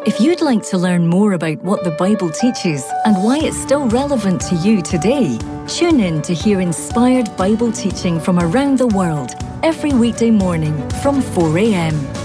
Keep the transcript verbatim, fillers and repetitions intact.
If you'd like to learn more about what the Bible teaches and why it's still relevant to you today, tune in to hear inspired Bible teaching from around the world every weekday morning from four a m.